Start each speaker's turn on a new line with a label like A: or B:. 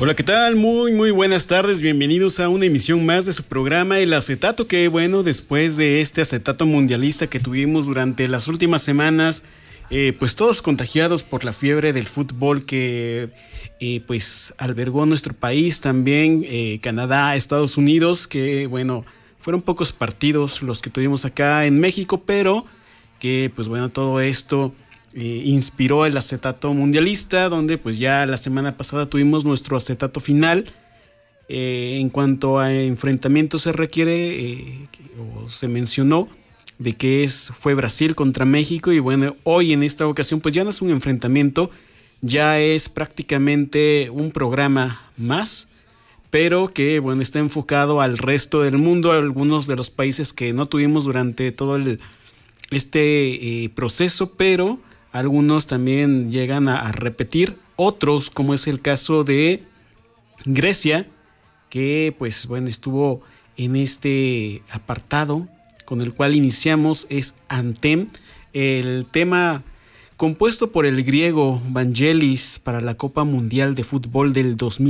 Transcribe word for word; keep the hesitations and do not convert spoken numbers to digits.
A: Hola, ¿qué tal? Muy, muy buenas tardes. Bienvenidos a una emisión más de su programa El Acetato, que bueno, después de este acetato mundialista que tuvimos durante las últimas semanas, eh, pues todos contagiados por la fiebre del fútbol que eh, pues albergó nuestro país, también eh, Canadá, Estados Unidos, que bueno, fueron pocos partidos los que tuvimos acá en México, pero que pues bueno, todo esto Eh, inspiró el acetato mundialista, donde pues ya la semana pasada tuvimos nuestro acetato final. Eh, en cuanto a enfrentamiento se requiere eh, o se mencionó de que es, fue Brasil contra México, y bueno, hoy en esta ocasión pues ya no es un enfrentamiento, ya es prácticamente un programa más, pero que bueno, está enfocado al resto del mundo, a algunos de los países que no tuvimos durante todo el, este eh, proceso, pero algunos también llegan a, a repetir, otros, como es el caso de Grecia, que pues bueno, estuvo en este apartado con el cual iniciamos, es Antem, el tema compuesto por el griego Vangelis para la Copa Mundial de Fútbol del dos mil